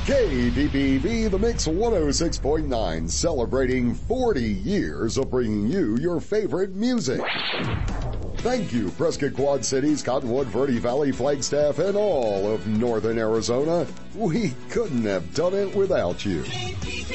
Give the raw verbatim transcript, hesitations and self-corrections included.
K D P V, The Mix one oh six point nine, celebrating forty years of bringing you your favorite music. Thank you, Prescott Quad Cities, Cottonwood, Verde Valley, Flagstaff, and all of northern Arizona. We couldn't have done it without you.